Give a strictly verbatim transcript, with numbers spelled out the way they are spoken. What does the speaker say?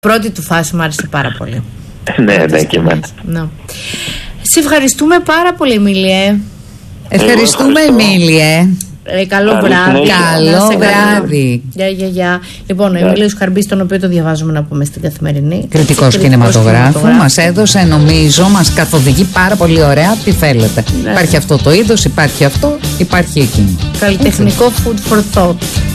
Πρώτη του φάση μου άρεσε πάρα πολύ. Ναι, ναι, και εμένα. Ναι. Σε ευχαριστούμε πάρα πολύ, Εμίλιε. Ευχαριστούμε, Εμίλιε. Ε, καλό βράδυ. Καλό βράδυ. Γεια, γεια, γεια. Λοιπόν, ο Εμίλιος Χαρμπής, τον οποίο το διαβάζουμε να πούμε στην Καθημερινή. Κριτικός κινηματογράφου. Μας έδωσε, νομίζω, μας καθοδηγεί πάρα πολύ ωραία τι θέλετε. Ναι. Υπάρχει αυτό το είδος, υπάρχει αυτό, υπάρχει εκείνο. Καλλιτεχνικό food for thought.